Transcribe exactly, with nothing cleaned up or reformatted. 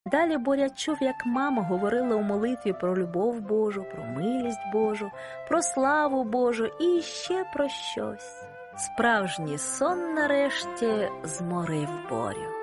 Далі Боря чув, як мама говорила у молитві про любов Божу, про милість Божу, про славу Божу і ще про щось. Справжній сон нарешті зморив Борю.